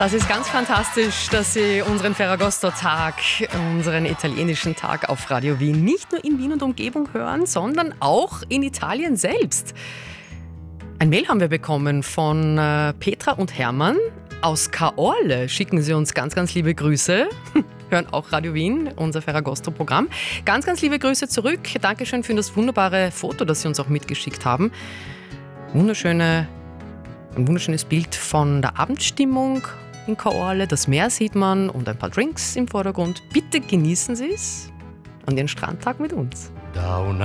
Das ist ganz fantastisch, dass Sie unseren Ferragosto-Tag, unseren italienischen Tag auf Radio Wien nicht nur in Wien und Umgebung hören, sondern auch in Italien selbst. Ein Mail haben wir bekommen von Petra und Hermann aus Caorle. Schicken Sie uns ganz, ganz liebe Grüße. Hören auch Radio Wien, unser Ferragosto-Programm. Ganz, ganz liebe Grüße zurück. Dankeschön für das wunderbare Foto, das Sie uns auch mitgeschickt haben. Ein wunderschönes Bild von der Abendstimmung in Caorle. Das Meer sieht man und ein paar Drinks im Vordergrund. Bitte genießen Sie es und Ihren Strandtag mit uns.